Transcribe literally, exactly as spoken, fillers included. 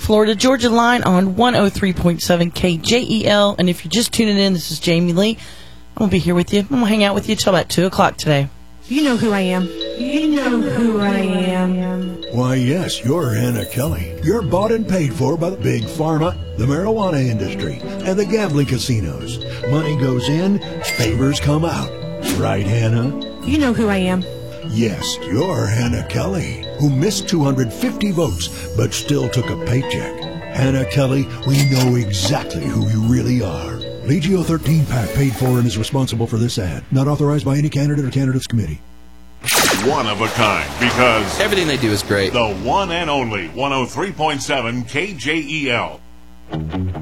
Florida Georgia Line on one oh three point seven K J E L. And if you're just tuning in, this is Jamie Lee. I'm going to be here with you. I'm going to hang out with you till about two o'clock today. You know who I am. You know who I am. Why, yes, you're Hannah Kelly. You're bought and paid for by the big pharma, the marijuana industry, and the gambling casinos. Money goes in, favors come out. Right, Hannah? You know who I am. Yes, you're Hannah Kelly, who missed two hundred fifty votes, but still took a paycheck. Hannah Kelly, we know exactly who you really are. Legio thirteen PAC paid for and is responsible for this ad. Not authorized by any candidate or candidates committee. One of a kind, because everything they do is great. The one and only one oh three point seven K J E L.